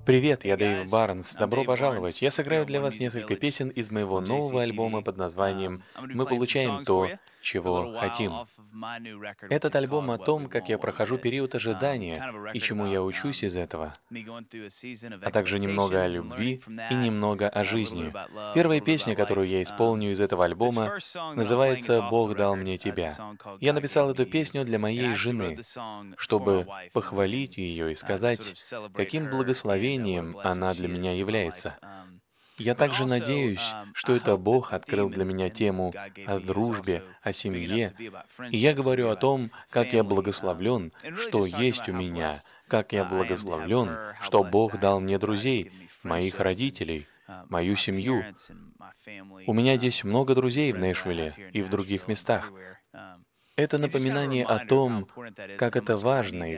Привет, Hey я Дэйв guys, Барнс. I'm Добро Dave пожаловать. Barnes Я here сыграю at для One вас Music несколько Village песен из моего on нового альбома JCTV. под названием I'm going to be «Мы playing some получаем songs for то, you for a чего little while хотим». off of my new record, which Этот is альбом called о What том, We как Won't я Won't прохожу Get. период ожидания Kind of a и record чему about я учусь из этого, me going through a season of а также немного о expectations and learning любви from и that, немного о a little bit жизни. about love, a Первая little bit песня, about которую life. я исполню из этого This альбома, first song that I'm playing is называется off the «Бог дал record. мне It's a тебя». song called Я God Gave написал Me эту You. песню для And I моей actually wrote жены, the song for my чтобы wife похвалить and ее и to sort сказать, of celebrate каким her and what a благословением blessing она she для меня is in my life. является. Я But также also, надеюсь, I что это hope that Бог the открыл theme для меня in тему God Gave о Me You is дружбе, also о big enough to семье, be about и я friendships and говорю be о about том, как я family, благословлен, and really что just talking есть about у how меня, blessed как я I am to have благословлен, her, how что blessed Бог I дал am мне that God has друзей, given me моих friendships and родителей, мою my семью. parents and my У family, меня здесь много the друзей в friends that I have Нэшвилле here in и в других Nashville and местах. everywhere. Это And just kind of a напоминание о reminder of how том, important that is and как how это much I важно need и